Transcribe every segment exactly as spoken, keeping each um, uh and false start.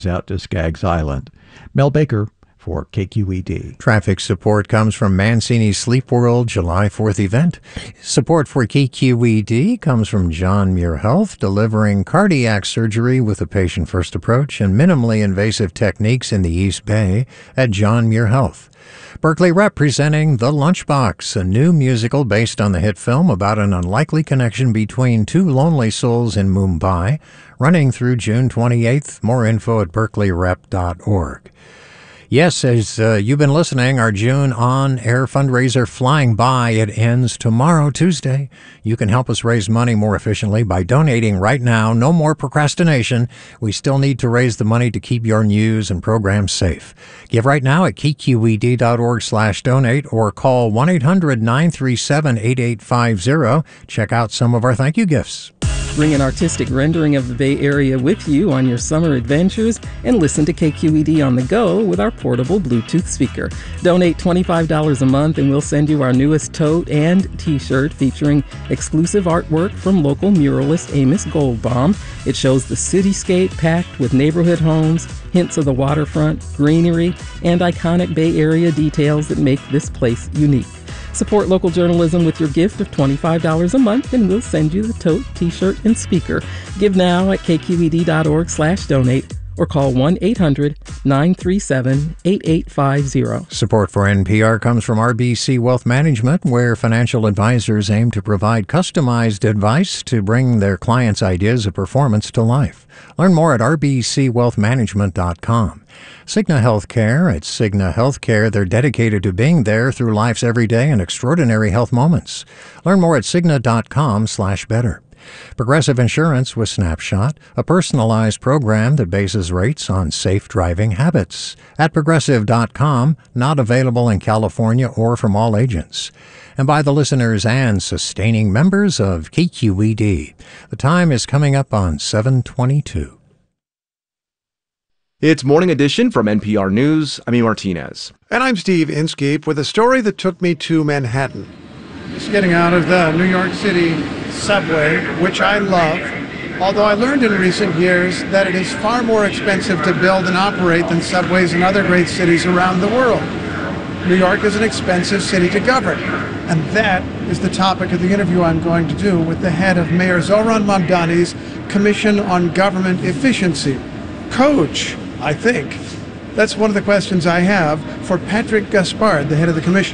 out to Skaggs Island. Mel Baker for K Q E D. Traffic support comes from Mancini Sleep World July fourth event. Support for K Q E D comes from John Muir Health, delivering cardiac surgery with a patient-first approach and minimally invasive techniques in the East Bay at John Muir Health. Berkeley Rep presenting The Lunchbox, a new musical based on the hit film about an unlikely connection between two lonely souls in Mumbai, running through June twenty-eighth. More info at berkeley rep dot org. Yes, as uh, you've been listening, our June on-air fundraiser Flying By, it ends tomorrow, Tuesday. You can help us raise money more efficiently by donating right now. No more procrastination. We still need to raise the money to keep your news and programs safe. Give right now at k q e d dot org slash donate or call one eight hundred nine three seven eight eight five zero. Check out some of our thank you gifts. Bring an artistic rendering of the Bay Area with you on your summer adventures and listen to K Q E D on the go with our portable Bluetooth speaker. Donate twenty-five dollars a month and we'll send you our newest tote and t-shirt featuring exclusive artwork from local muralist Amos Goldbaum. It shows the cityscape packed with neighborhood homes, hints of the waterfront, greenery, and iconic Bay Area details that make this place unique. Support local journalism with your gift of twenty-five dollars a month, and we'll send you the tote, t-shirt, and speaker. Give now at k q e d dot org slash donate or call one eight hundred nine three seven eight eight five zero. Support for N P R comes from R B C Wealth Management, where financial advisors aim to provide customized advice to bring their clients' ideas of performance to life. Learn more at r b c wealth management dot com. Cigna Healthcare. At Cigna Healthcare, they're dedicated to being there through life's everyday and extraordinary health moments. Learn more at cigna dot com slash better. Progressive Insurance with Snapshot, a personalized program that bases rates on safe driving habits. At progressive dot com, not available in California or from all agents. And by the listeners and sustaining members of K Q E D. The time is coming up on seven twenty-two. It's Morning Edition from N P R News. I'm E. Martinez. And I'm Steve Inskeep with a story that took me to Manhattan. Just getting out of the New York City subway, which I love, although I learned in recent years that it is far more expensive to build and operate than subways in other great cities around the world. New York is an expensive city to govern, and that is the topic of the interview I'm going to do with the head of Mayor Zohran Mamdani's Commission on Government Efficiency. Coach, I think. That's one of the questions I have for Patrick Gaspard, the head of the commission.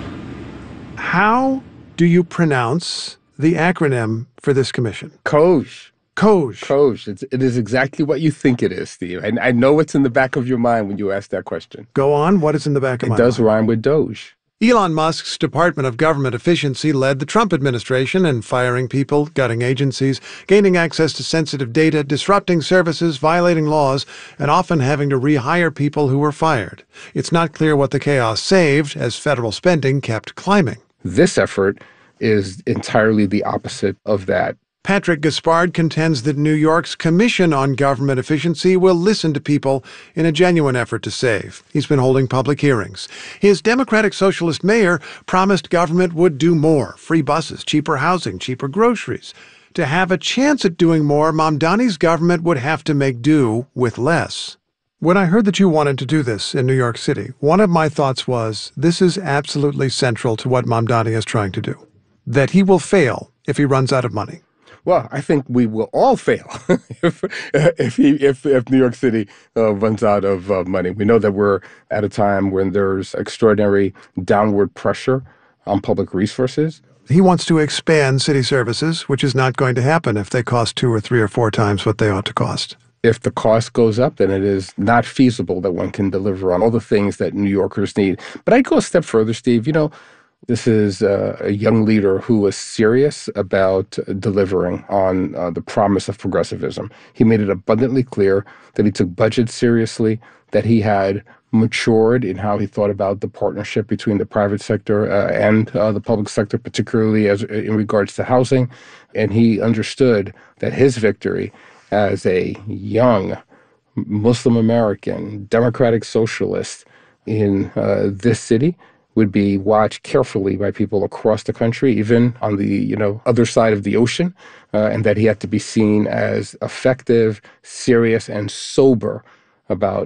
How do you pronounce the acronym for this commission? COGE. COGE. COGE. It's, it is exactly what you think it is, Steve. And I know what's in the back of your mind when you ask that question. Go on. What is in the back of it my mind? It does rhyme with Doge. Elon Musk's Department of Government Efficiency led the Trump administration in firing people, gutting agencies, gaining access to sensitive data, disrupting services, violating laws, and often having to rehire people who were fired. It's not clear what the chaos saved as federal spending kept climbing. This effort is entirely the opposite of that. Patrick Gaspard contends that New York's Commission on Government Efficiency will listen to people in a genuine effort to save. He's been holding public hearings. His Democratic Socialist mayor promised government would do more: free buses, cheaper housing, cheaper groceries. To have a chance at doing more, Mamdani's government would have to make do with less. When I heard that you wanted to do this in New York City, one of my thoughts was, this is absolutely central to what Mamdani is trying to do. That he will fail if he runs out of money. Well, I think we will all fail if if, he, if if New York City uh, runs out of uh, money. We know that we're at a time when there's extraordinary downward pressure on public resources. He wants to expand city services, which is not going to happen if they cost two or three or four times what they ought to cost. If the cost goes up, then it is not feasible that one can deliver on all the things that New Yorkers need. But I'd go a step further, Steve. You know, this is uh, a young leader who was serious about delivering on uh, the promise of progressivism. He made it abundantly clear that he took budget seriously, that he had matured in how he thought about the partnership between the private sector uh, and uh, the public sector, particularly as in regards to housing. And he understood that his victory as a young Muslim American, democratic socialist in uh, this city would be watched carefully by people across the country, even on the you know other side of the ocean, uh, and that he had to be seen as effective, serious, and sober about